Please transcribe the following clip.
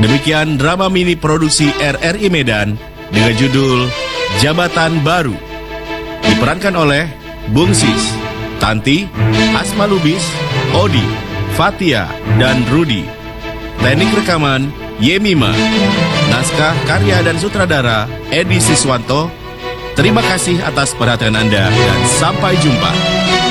Demikian drama mini produksi RRI Medan dengan judul Jabatan Baru. Diperankan oleh Bung Sis, Tanti, Asma Lubis, Odi, Fatia, dan Rudi. Teknik rekaman Yemima. Naskah, karya dan sutradara Edi Siswanto. Terima kasih atas perhatian Anda dan sampai jumpa.